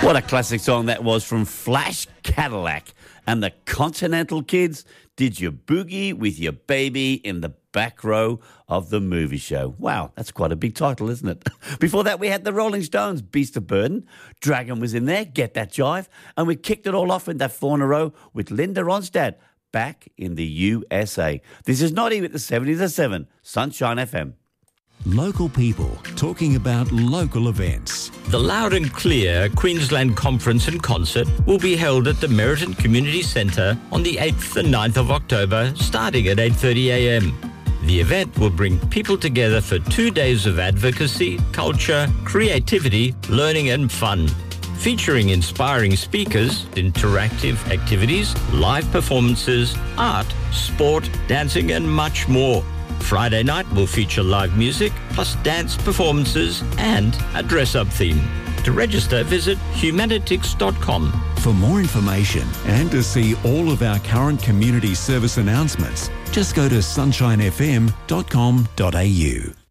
What a classic song that was from Flash Cadillac and the Continental Kids. Did you boogie with your baby in the back row of the movie show? Wow, that's quite a big title, isn't it? Before that, we had the Rolling Stones, Beast of Burden. Dragon was in there, Get That Jive. And we kicked it all off in that 4 in a row with Linda Ronstadt, back in the USA. This is Noddy with the 70s at 7, Sunshine FM. Local people talking about local events. The Loud and Clear Queensland Conference and Concert will be held at the Meriton Community Centre on the 8th and 9th of October, starting at 8:30am. The event will bring people together for 2 days of advocacy, culture, creativity, learning and fun. Featuring inspiring speakers, interactive activities, live performances, art, sport, dancing and much more. Friday night will feature live music, plus dance performances and a dress-up theme. To register, visit humanitix.com. For more information and to see all of our current community service announcements, just go to sunshinefm.com.au.